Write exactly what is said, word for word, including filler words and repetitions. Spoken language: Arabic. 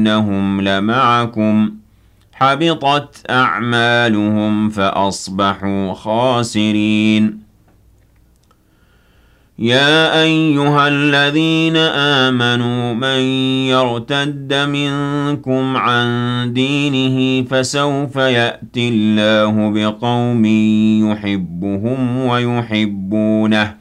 إنهم لمعكم حبطت أعمالهم فأصبحوا خاسرين يا أيها الذين آمنوا من يرتد منكم عن دينه فسوف يأتي الله بقوم يحبهم ويحبونه